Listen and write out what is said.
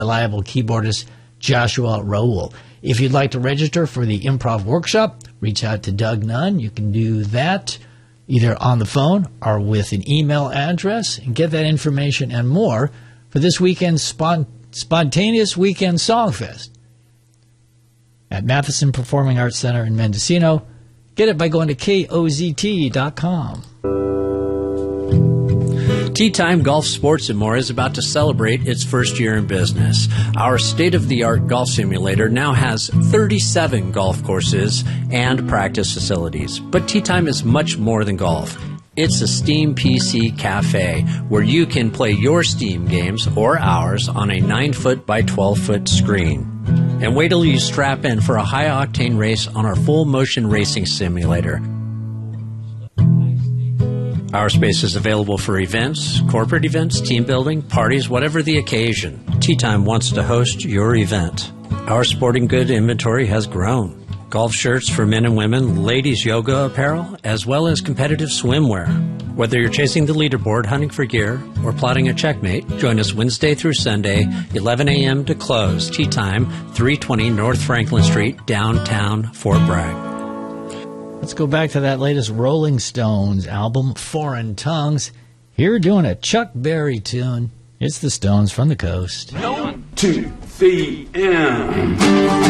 reliable keyboardist Joshua Raoul. If you'd like to register for the improv workshop, reach out to Doug Nunn. You can do that either on the phone or with an email address and get that information and more for this weekend's spontaneous weekend Songfest at Matheson Performing Arts Center in Mendocino. Get it by going to KOZT.com. Tee Time Golf Sports and More is about to celebrate its first year in business. Our state-of-the-art golf simulator now has 37 golf courses and practice facilities. But Tee Time is much more than golf. It's a Steam PC cafe where you can play your Steam games or ours on a 9-foot by 12-foot screen. And wait till you strap in for a high-octane race on our full-motion racing simulator. Our space is available for events, corporate events, team building, parties, whatever the occasion. Tee Time wants to host your event. Our sporting good inventory has grown. Golf shirts for men and women, ladies yoga apparel, as well as competitive swimwear. Whether you're chasing the leaderboard, hunting for gear, or plotting a checkmate, join us Wednesday through Sunday, 11 a.m. to close. Tee Time, 320 North Franklin Street, downtown Fort Bragg. Let's go back to that latest Rolling Stones album, Foreign Tongues. Here doing a Chuck Berry tune. It's the Stones from the Coast. 1, 2, 3, and...